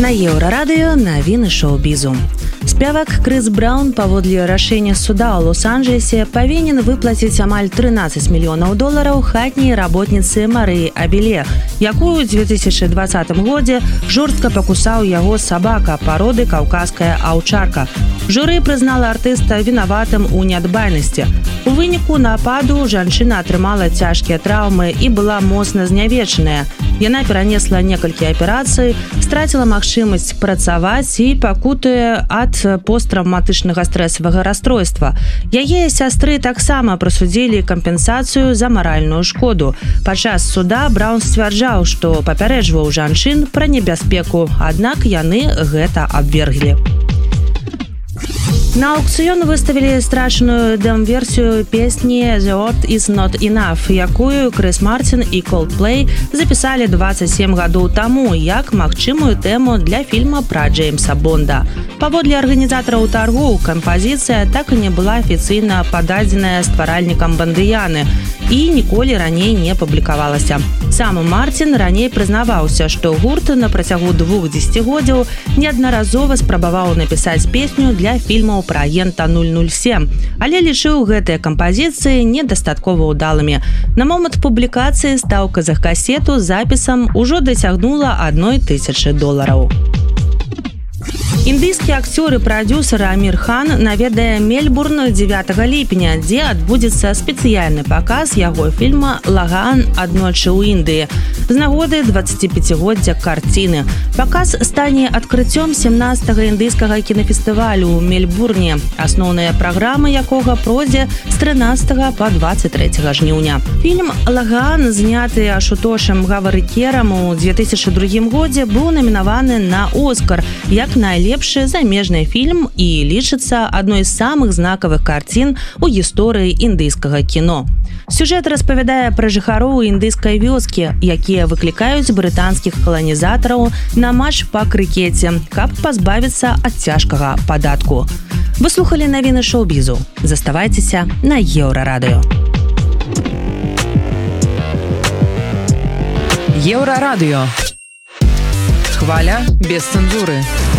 На Еўрарадыё навіны шоу-бізу. Спявак Крыс Браўн паводле рашэння суда ў Лос-Анджелесе павінен выплаціць амаль $13 мільёнаў хатняй работніцы Марыі Абеле, якую ў 2020 годзе жорстка пакусаў яго сабака пароды каўказская аўчарка. Журы прызнала артыста вінаватым у нядбайнасці. У выніку нападу жанчына атрымала цяжкія траўмы і была моцна знявечаная. Яна перанесла некалькі аперацый, страціла магчымасць працаваць і пакутуе ад посттравматычнага стрэсавага расстройства. Яе сястры таксама прысудзілі кампенсацыю за маральную шкоду. Падчас суда Браўн сцвярджаў, што папярэджваў жанчын пра небяспеку, аднак яны гэта абверглі. На аукцыён выставілі страчаную дэм-версію песні «The Earth is Not Enough», якую Крыс Мартин і Coldplay запісалі 27 гадоў таму як магчымую тэму для фільма пра Джеймса Бонда. Паводле арганізатараў таргоў, кампазіцыя так і не была афіцыйна пададзеная стваральнікам Бандыяны і ніколі раней не публікавалася. Сам Мартин раней прызнаваўся, што гурт на працягу 2 дзесяцігоддзяў неаднаразова спрабаваў напісаць песню для фільмаў пра агента 007, але лічыў гэтыя кампазіцыі недастаткова ўдалымі. На момант публікацыі стаўка за касету з запісам ужо дасягнула $1000. Індыйскі акцёр і прадзюсар Амір Хан наведае Мельбурн 9 ліпеня, дзе адбудзецца спецыяльны паказ яго фільма «Лаган. Аднойчы ў Індыі» з нагоды 25-годдзя карціны. Паказ стане адкрыццём 17-го індыйскага кінафестывалю ў Мельбурне, асноўная праграма якога пройдзе з 13 па 23 жніўня. Фільм «Лаган», зняты Ашутошем Гаварыкерам у 2002 годзе, быў намінаваны на «Оскар» як найлепшы замежны фільм і лічыцца адной з самых знакавых карцін у гісторыі індыйскага кіно. Сюжэт распавядае пра жыхароў індыйскай вёскі, якія выклікаюць брытанскіх каланізатараў на матч па крыкеце, каб пазбавіцца ад цяжкага падатку. Вы слухалі навіны шоу-бізу. Заставайцеся на Еўрарадыё. Еўрарадыё. Хваля без цэнзуры.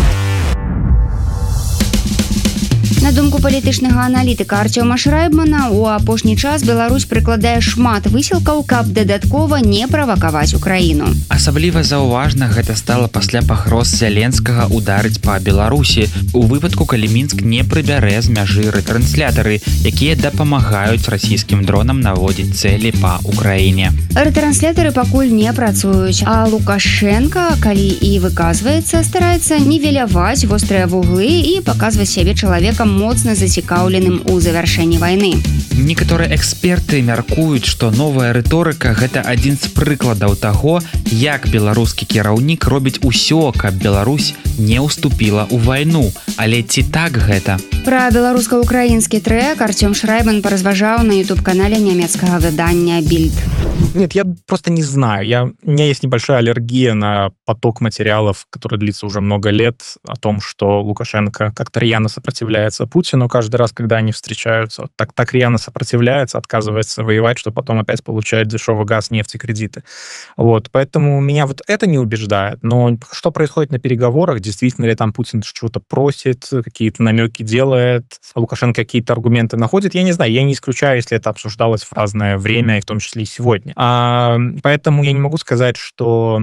На думку палітычнага аналітыка Арцёма Шрайбмана, у апошні час Беларусь прыкладае шмат высілкаў, каб дадаткова не правакаваць Украіну. Асабліва заўважна гэта стала пасля пагроз Зяленскага ударыць па Беларусі у выпадку, калі Мінск не прыбярэ з мяжы рэтрэнслятары, якія дапамагаюць расійскім дронам наводзіць цэлі па Украіне. Рэтрэнслятары пакуль не працуюць, а Лукашенка, калі і выказваецца, стараецца нівеляваць вострыя вуглы і паказваць сябе чалавекам моцна зацікаўленым у завяршэнні вайны. Некаторыя эксперты мяркуюць, што новая рыторыка – гэта адзін з прыкладаў таго, як беларускі кіраўнік робіць усё, каб Беларусь не ўступіла ў вайну. Але ці так гэта? Пра беларуска-украінскі трэк Арцём Шрайбман паразважаў на YouTube-канале нямецкага выдання «Бильд». Нет, я просто не знаю. У меня есть небольшая аллергия на поток материалов, который длится уже много лет, о том, что Лукашенко как-то рьяно сопротивляется Путину каждый раз, когда они встречаются. Так рьяно сопротивляется, отказывается воевать, что потом опять получает дешевый газ, нефть и кредиты. Вот, поэтому меня вот это не убеждает. Но что происходит на переговорах? Действительно ли там Путин что-то просит, какие-то намеки делает, Лукашенко какие-то аргументы находит? Я не знаю, я не исключаю, если это обсуждалось в разное время, и в том числе и сегодня. Поэтому я не могу сказать, что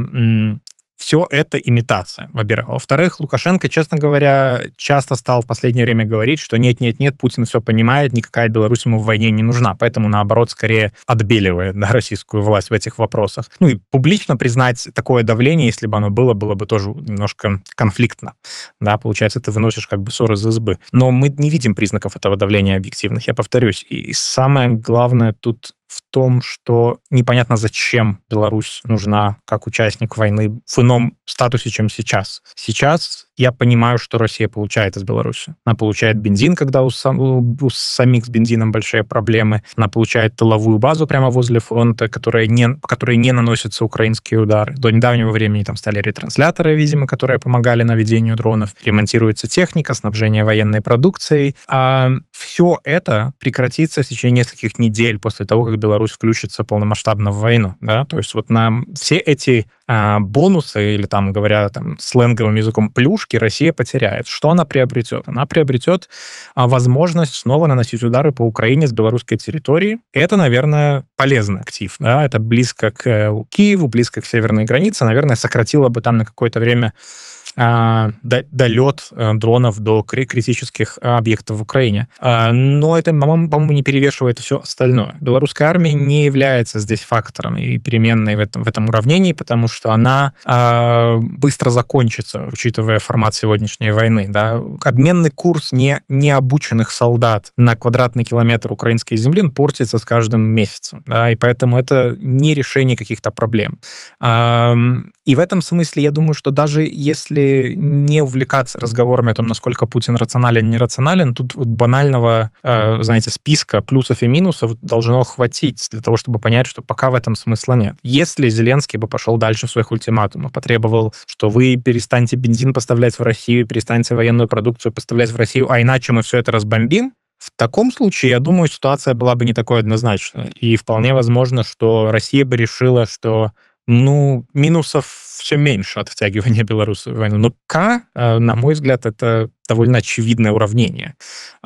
все это имитация, во-первых. Во-вторых, Лукашенко, честно говоря, часто стал в последнее время говорить, что нет, Путин все понимает, никакая Беларусь ему в войне не нужна, поэтому, наоборот, скорее отбеливает российскую власть в этих вопросах. Ну и публично признать такое давление, если бы оно было бы тоже немножко конфликтно. Да, получается, ты выносишь как бы ссор из избы. Но мы не видим признаков этого давления объективных, я повторюсь. И самое главное тут в том, что непонятно, зачем Беларусь нужна как участник войны в ином статусе, чем сейчас. Сейчас я понимаю, что Россия получает из Беларуси. Она получает бензин, когда у самих с бензином большие проблемы. Она получает тыловую базу прямо возле фронта, по которой не наносятся украинские удары. До недавнего времени там стали ретрансляторы, видимо, которые помогали наведению дронов. Ремонтируется техника, снабжение военной продукцией. А все это прекратится в течение нескольких недель после того, как Беларусь включится полномасштабно в войну. Да? То есть вот на все эти бонусы, или там, говоря там, сленговым языком, плюшки Россия потеряет. Что она приобретет? Она приобретет возможность снова наносить удары по Украине с белорусской территории. И это, наверное, полезный актив. Да? Это близко к Киеву, близко к северной границе. Наверное, сократило бы там на какое-то время долет дронов до критических объектов в Украине. Но это, по-моему, не перевешивает все остальное. Белорусская армия не является здесь фактором и переменной в этом уравнении, потому что она быстро закончится, учитывая формат сегодняшней войны. Да? Обменный курс необученных солдат на квадратный километр украинской земли портится с каждым месяцем. Да? И поэтому это не решение каких-то проблем. И в этом смысле я думаю, что даже если не увлекаться разговорами о том, насколько Путин рационален, нерационален, тут вот банального, знаете, списка плюсов и минусов должно хватить для того, чтобы понять, что пока в этом смысла нет. Если Зеленский бы пошел дальше в своих ультиматумах, потребовал, что вы перестаньте бензин поставлять в Россию, перестаньте военную продукцию поставлять в Россию, а иначе мы все это разбомбим, в таком случае, я думаю, ситуация была бы не такой однозначной. И вполне возможно, что Россия бы решила, что минусов все меньше от втягивания Беларуси в войну. Но пока, на мой взгляд, это довольно очевидное уравнение.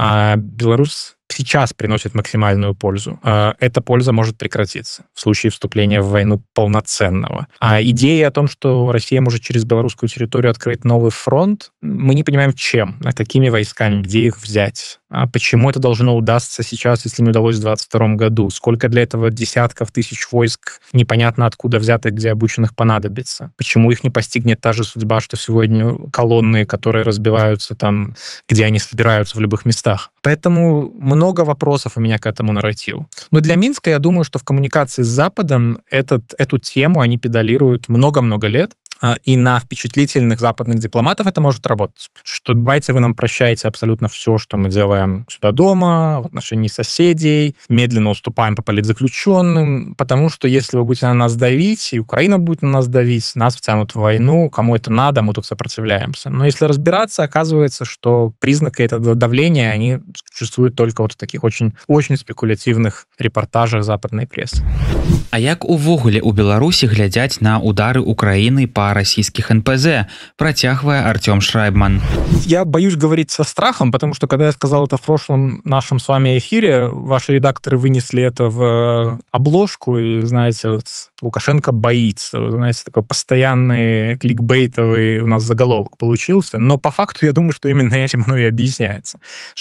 Беларусь сейчас приносит максимальную пользу. Эта польза может прекратиться в случае вступления в войну полноценного. А идея о том, что Россия может через белорусскую территорию открыть новый фронт, мы не понимаем, чем, какими войсками, где их взять. Почему это должно удастся сейчас, если не удалось в 2022 году? Сколько для этого десятков тысяч войск непонятно откуда взятых, где обученных понадобится? Почему их не постигнет та же судьба, что сегодня колонны, которые разбиваются там, где они собираются в любых местах? Поэтому много вопросов у меня к этому нарративу. Но для Минска, я думаю, что в коммуникации с Западом эту тему они педалируют много-много лет. И на впечатлительных западных дипломатов это может работать. Что давайте вы нам прощаете абсолютно все, что мы делаем сюда дома, в отношении соседей, медленно уступаем по политзаключенным, потому что если вы будете на нас давить, и Украина будет на нас давить, нас втянут в войну, кому это надо, мы тут сопротивляемся. Но если разбираться, оказывается, что признаки этого давления, они существуют только вот в таких очень, очень спекулятивных репортажах западной прессы. А як увогуле у Беларусі глядзяць на удары Украины по российских НПЗ, протягивая Артем Шрайбман. Я боюсь говорить со страхом, потому что, когда я сказал это в прошлом нашем с вами эфире, ваши редакторы вынесли это в обложку, и, знаете, вот Лукашенко боится. Знаете, такой постоянный кликбейтовый у нас заголовок получился. Но по факту я думаю, что именно этим оно и объясняется.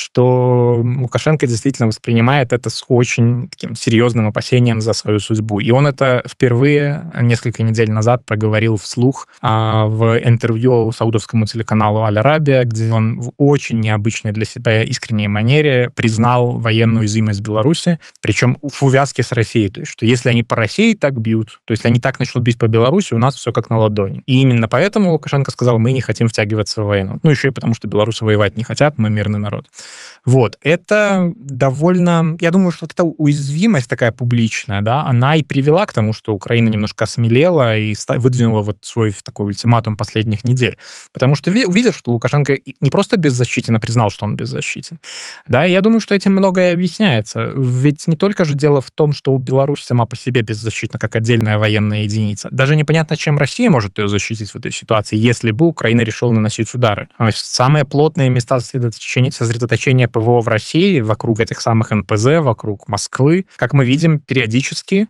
Что Лукашенко действительно воспринимает это с очень таким серьезным опасением за свою судьбу. И он это впервые несколько недель назад проговорил вслух в интервью саудовскому телеканалу «Аль-Арабия», где он в очень необычной для себя искренней манере признал военную уязвимость Беларуси, причем в увязке с Россией. То есть, что если они по России так бьют, то если они так начнут бить по Беларуси, у нас все как на ладони. И именно поэтому Лукашенко сказал, мы не хотим втягиваться в войну. Ну, еще и потому, что белорусы воевать не хотят, мы мирный народ. Вот. Это довольно... Я думаю, что эта уязвимость такая публичная, да, она и привела к тому, что Украина немножко осмелела и выдвинула вот свой такой ультиматум последних недель. Потому что увидел, что Лукашенко не просто беззащитен, а признал, что он беззащитен. Да, и я думаю, что этим многое объясняется. Ведь не только же дело в том, что Беларусь сама по себе беззащитна, как отдельная военная единица. Даже непонятно, чем Россия может ее защитить в этой ситуации, если бы Украина решила наносить удары. То есть самые плотные места сосредоточения ПВО в России, вокруг этих самых НПЗ, вокруг Москвы, как мы видим, периодически,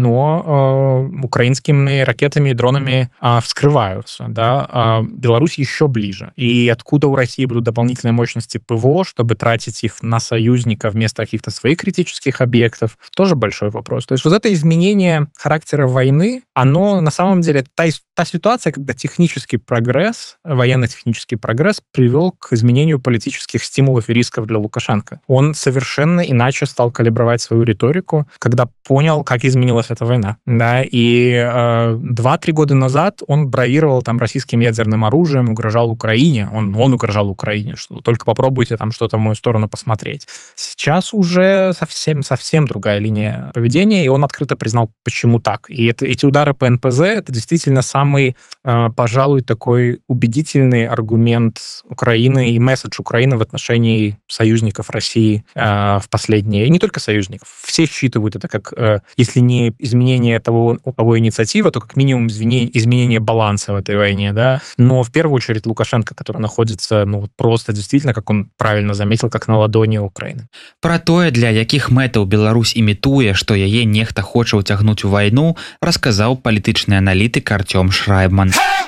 но украинскими ракетами и дронами вскрываются. Да? Беларусь еще ближе. И откуда у России будут дополнительные мощности ПВО, чтобы тратить их на союзника вместо каких-то своих критических объектов, тоже большой вопрос. То есть вот это изменение характера войны, оно на самом деле та ситуация, когда технический прогресс, военно-технический прогресс привел к изменению политических стимулов и рисков для Лукашенко. Он совершенно иначе стал калибровать свою риторику, когда понял, как изменилась эта война. Да? И 2-3 года назад он бравировал там российским ядерным оружием, угрожал Украине. Он угрожал Украине, что только попробуйте там что-то в мою сторону посмотреть. Сейчас уже совсем другая линия поведения, и он открыто признал, почему так. Так, и эти удары по НПЗ, это действительно самый, пожалуй, такой убедительный аргумент Украины и месседж Украины в отношении союзников России в последние, и не только союзников, все считывают это как, если не изменение того, у кого инициатива, то как минимум изменение баланса в этой войне, да, но в первую очередь Лукашенко, который находится, ну, просто действительно, как он правильно заметил, как на ладони Украины. Пра тое, для якіх мэтаў Беларусь імітуе, што яе нехта хоча ўцягнуць у вайну, расказаў палітычны аналітык Артём Шрайбман.